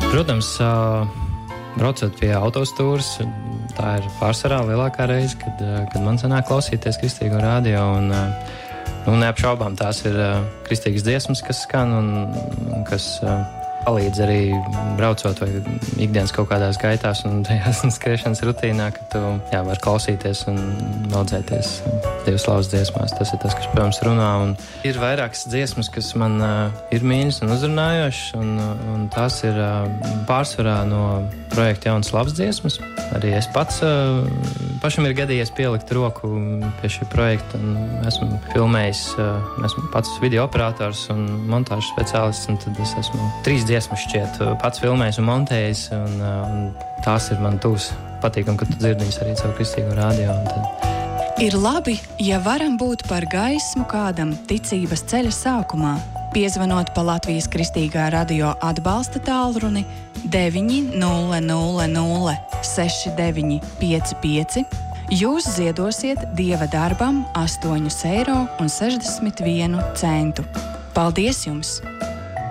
Protams, braucot pie autostūras, tā ir pārsvarā lielākā reize, kad man sanāk klausīties kristīgo radio. Un neapšaubām tās ir kristīgas dziesmas, kas skan un kas palīdz arī braucot vai ikdienas kaut kādās gaitās un tajās skriešanas rutīnā, ka tu vari klausīties un audzēties Dieva slavas dziesmās. Tas ir tas, kas, protams, runā. Un ir vairākas dziesmas, kas man ir mīļas un uzrunājošas, un tās ir pārsvarā no projekta Jaunas labas dziesmas. Arī es pašam ir gadījies pielikt roku pie šī projekta, un esmu filmējis, esmu pats video operators un montāžas speciālists, un tad es esmu 3 dziesmas šķiet pats filmējis un montējis, un tās ir man tūs patīkam, ka tu dzirdi viņas arī caur kristīgo radio. Ir labi, ja varam būt par gaismu kādam ticības ceļa sākumā, piezvanot pa Latvijas kristīgā radio atbalsta tālruni 900 6955. Jūs ziedosiet Dieva darbam 8,61 eiro. Paldies jums!